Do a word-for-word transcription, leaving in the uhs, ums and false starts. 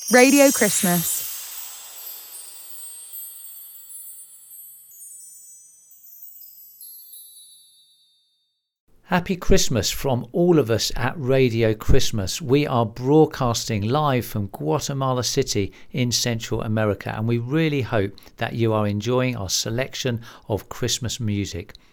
Radio Christmas. Happy Christmas from all of us at Radio Christmas. We are broadcasting live from Guatemala City in Central America, and we really hope that you are enjoying our selection of Christmas music.